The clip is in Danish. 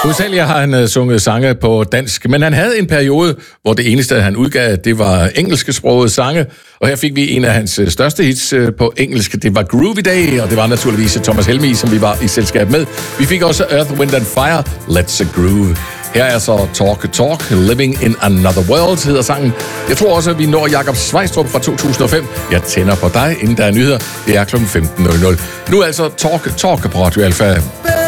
Hovedsageligt har han sunget sange på dansk, men han havde en periode, hvor det eneste, han udgav, det var engelsksprogede sange, og her fik vi en af hans største hits på engelsk. Det var Groovy Day, og det var naturligvis Thomas Helmig, som vi var i selskab med. Vi fik også Earth, Wind and Fire, Let's Groove. Her er så Talk, Living in Another World, hedder sangen. Jeg tror også, at vi når Jakob Svejstrup fra 2005. Jeg tænder på dig, inden der er nyheder. Det er kl. 15.00. Nu altså Talk på Radio Alpha.